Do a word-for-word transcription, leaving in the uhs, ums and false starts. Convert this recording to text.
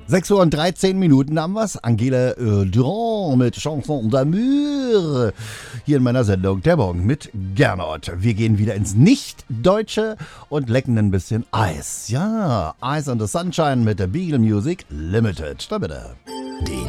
sechs Uhr und dreizehn Minuten haben wir's. Angela äh, Durand mit Chanson d'amour. Hier in meiner Sendung Der Morgen mit Gernot. Wir gehen wieder ins Nicht-Deutsche und lecken ein bisschen Eis. Ja, Ice and the Sunshine mit der Beagle Music Limited. Da bitte. Die